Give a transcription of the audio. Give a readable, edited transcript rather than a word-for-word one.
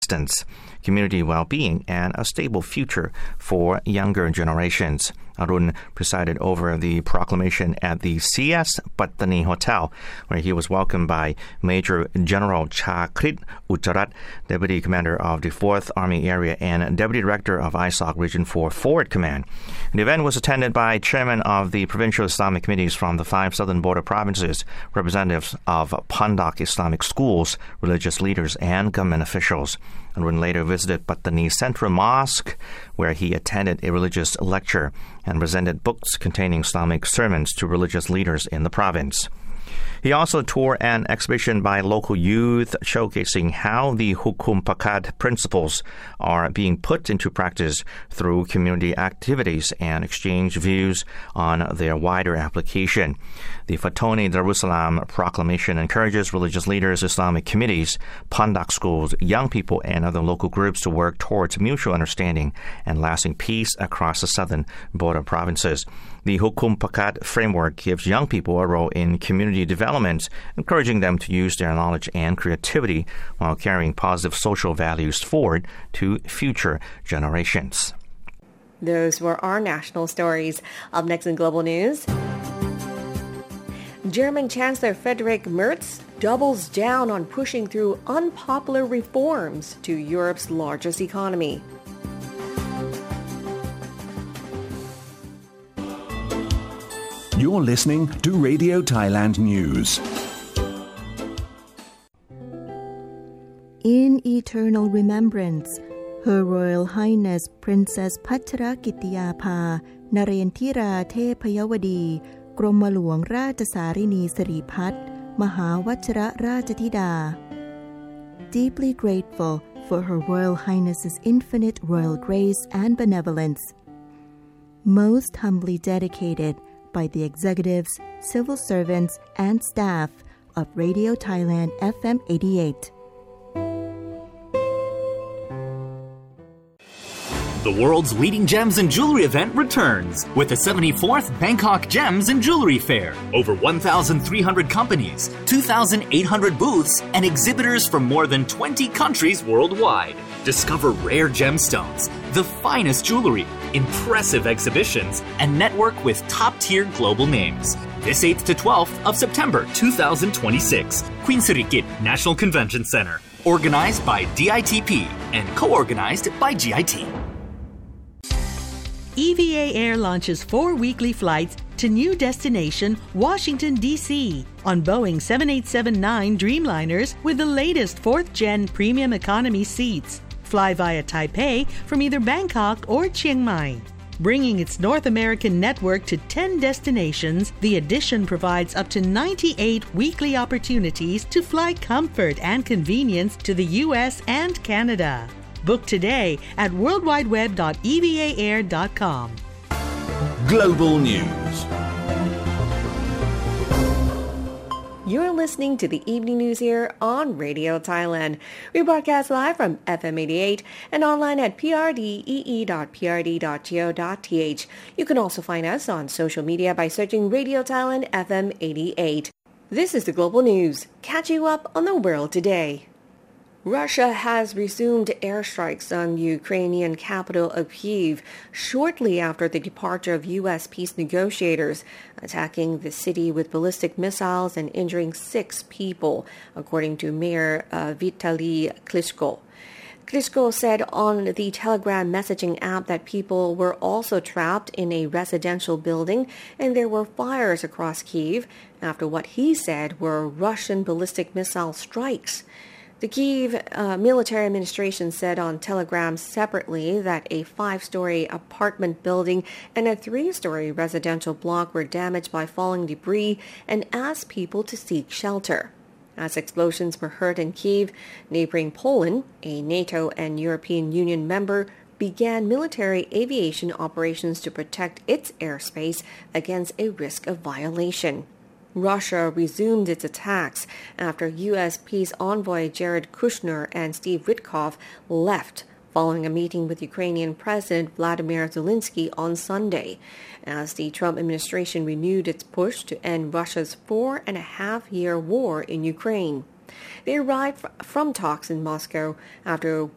existence, community well-being, and a stable future for younger generations. Arun presided over the proclamation at the CS Pattani Hotel, where he was welcomed by Major General Chakrit Ucharat, Deputy Commander of the 4th Army Area and Deputy Director of ISOC Region 4 Forward Command. The event was attended by Chairman of the Provincial Islamic Committees from the 5 southern border provinces, representatives of Pandak Islamic schools, religious leaders, and government officials. Arun later visited Pattani Central Mosque, where he attended a religious lecture and presented books containing Islamic sermons to religious leaders in the province. He also toured an exhibition by local youth showcasing how the Hukum Pakat principles are being put into practice through community activities and exchange views on their wider application. The Fatoni Darussalam proclamation encourages religious leaders, Islamic committees, Pandak schools, young people, and other local groups to work towards mutual understanding and lasting peace across the southern border provinces. The Hukum Pakat framework gives young people a role in community development, encouraging them to use their knowledge and creativity while carrying positive social values forward to future generations. Those were our national stories. Up next in Global News, German Chancellor Friedrich Merz doubles down on pushing through unpopular reforms to Europe's largest economy. You're listening to Radio Thailand News. In eternal remembrance, Her Royal Highness Princess Pachrakitiyapha Narendra Thepayawadi กรมหลวงราชสารินีสิริพัฒน์มหาวชิรราชธิดา Deeply grateful for Her Royal Highness's infinite royal grace and benevolence. Most humbly dedicated by the executives, civil servants, and staff of Radio Thailand FM 88. The world's leading gems and jewelry event returns with the 74th Bangkok Gems and Jewelry Fair. Over 1,300 companies, 2,800 booths, and exhibitors from more than 20 countries worldwide. Discover rare gemstones, the finest jewelry, impressive exhibitions, and network with top-tier global names. This 8th to 12th of September 2026, Queen Sirikit National Convention Center. Organized by DITP and co-organized by GIT. EVA Air launches 4 weekly flights to new destination, Washington, D.C. on Boeing 787-9 Dreamliners with the latest 4th-gen premium economy seats. Fly via Taipei from either Bangkok or Chiang Mai. Bringing its North American network to 10 destinations, the addition provides up to 98 weekly opportunities to fly comfort and convenience to the U.S. and Canada. Book today at worldwideweb.evaair.com. Global News. You're listening to the Evening News here on Radio Thailand. We broadcast live from FM 88 and online at prdee.prd.go.th. You can also find us on social media by searching Radio Thailand FM 88. This is the Global News. Catch you up on the world today. Russia has resumed airstrikes on Ukrainian capital of Kyiv shortly after the departure of U.S. peace negotiators, attacking the city with ballistic missiles and injuring 6 people, according to Mayor Vitaly Klitschko. Klitschko said on the Telegram messaging app that people were also trapped in a residential building and there were fires across Kyiv after what he said were Russian ballistic missile strikes. The Kyiv military administration said on Telegram separately that a 5-story apartment building and a 3-story residential block were damaged by falling debris and asked people to seek shelter. As explosions were heard in Kyiv, neighboring Poland, a NATO and European Union member, began military aviation operations to protect its airspace against a risk of violation. Russia resumed its attacks after U.S. peace envoy Jared Kushner and Steve Witkoff left following a meeting with Ukrainian President Vladimir Zelensky on Sunday, as the Trump administration renewed its push to end Russia's 4.5-year war in Ukraine. They arrived from talks in Moscow after